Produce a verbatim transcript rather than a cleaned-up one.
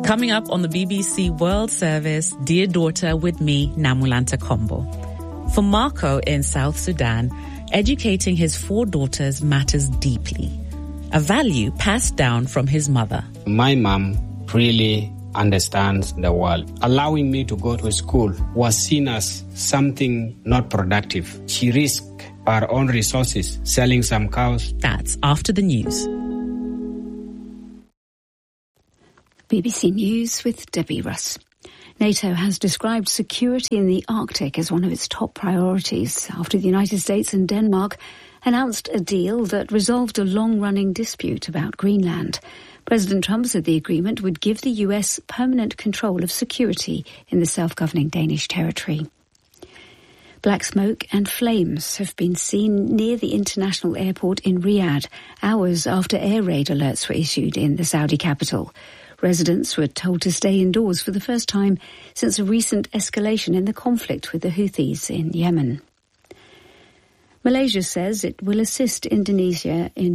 Coming up on the B B C World Service, Dear Daughter, with me, Namulanta Kombo. For Marco in South Sudan, educating his four daughters matters deeply. A value passed down from his mother. My mom really understands the world. Allowing me to go to school was seen as something not productive. She risked her own resources, selling some cows. That's after the news. B B C News with Debbie Russ. NATO has described security in the Arctic as one of its top priorities after the United States and Denmark announced a deal that resolved a long-running dispute about Greenland. President Trump said the agreement would give the U S permanent control of security in the self-governing Danish territory. Black smoke and flames have been seen near the international airport in Riyadh, hours after air raid alerts were issued in the Saudi capital. Residents were told to stay indoors for the first time since a recent escalation in the conflict with the Houthis in Yemen. Malaysia says it will assist Indonesia in